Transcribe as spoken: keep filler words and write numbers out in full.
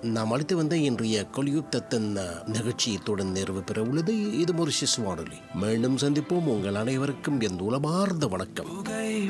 நாம் அளித்து வந்த இன்றைய கொலியுத்தத்தின் நிகழ்ச்சியத்துடன் நிறைவு பெற உள்ளது. இது மொரிஷியஸ் வானொலி. மீண்டும் சந்திப்போம். உங்கள் அனைவருக்கும் என் உளமார்ந்த வணக்கம்.